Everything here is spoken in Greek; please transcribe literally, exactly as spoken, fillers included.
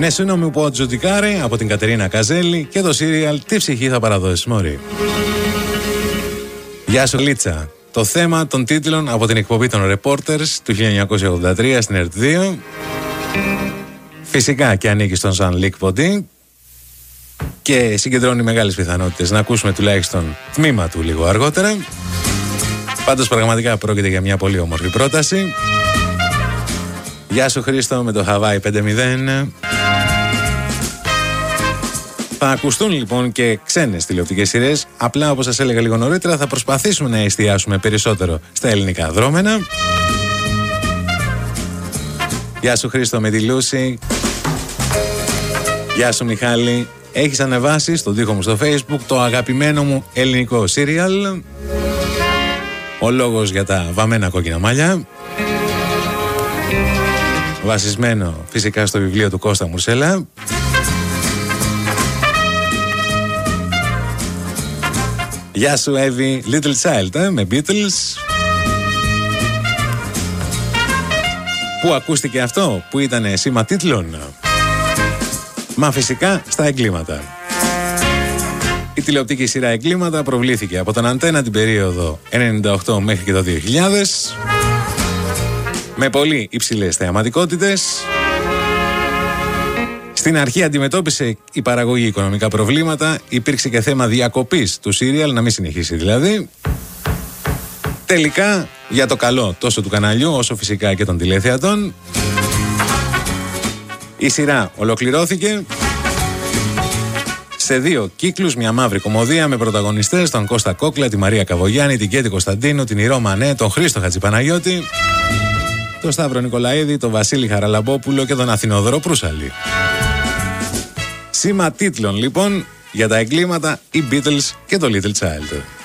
Nessuno mi può giudicare από την Κατερίνα Καζέλη και το σύριαλ Τι ψυχή θα παραδώσεις μωρή. Γεια σου Λίτσα. Το θέμα των τίτλων από την εκπομπή των Reporters του χίλια εννιακόσια ογδόντα τρία στην ΕΡΤ δύο. Φυσικά και ανήκει στον Ζαν Λικ Ποντί και συγκεντρώνει μεγάλες πιθανότητες να ακούσουμε τουλάχιστον τμήμα του λίγο αργότερα. Πάντως πραγματικά πρόκειται για μια πολύ όμορφη πρόταση. Γεια σου Χρήστο με το Hawaii πέντε μηδέν. Θα ακουστούν λοιπόν και ξένες τηλεοπτικές σειρές. Απλά όπως σας έλεγα λίγο νωρίτερα θα προσπαθήσουμε να εστιάσουμε περισσότερο στα ελληνικά δρόμενα. Γεια σου Χρήστο με τη Λούση. Γεια σου Μιχάλη. Έχεις ανεβάσει στον τοίχο μου στο Facebook το αγαπημένο μου ελληνικό σύριαλ. Ο λόγος για τα βαμμένα κόκκινα μάλια. Βασισμένο φυσικά στο βιβλίο του Κώστα Μουρσέλα. Γεια σου Εύη, Little Child ε, με Beatles. Πού ακούστηκε αυτό, που ήταν σήμα τίτλων? Μα φυσικά στα εγκλήματα. Η τηλεοπτική σειρά Εγκλήματα προβλήθηκε από τον Αντένα την περίοδο ενενήντα οκτώ μέχρι και το δύο χιλιάδες με πολύ υψηλές θεαματικότητες. Στην αρχή αντιμετώπισε η παραγωγή οικονομικά προβλήματα, υπήρξε και θέμα διακοπής του σύριαλ, να μην συνεχίσει δηλαδή. Τελικά, για το καλό τόσο του καναλιού όσο φυσικά και των τηλεθεατών, η σειρά ολοκληρώθηκε σε δύο κύκλους, μια μαύρη κωμωδία με πρωταγωνιστές τον Κώστα Κόκλα, τη Μαρία Καβογιάννη, την Κέτη Κωνσταντίνου, την Ηρώ Μανέ, τον Χρήστο Χατζηπαναγιώτη, τον Σταύρο Νικολαίδη, τον Βασίλη Χαραλαμπόπουλο και τον Αθηνόδωρο Προύσαλη. Σήμα τίτλων λοιπόν για τα εγκλήματα, οι Beatles και το Little Child.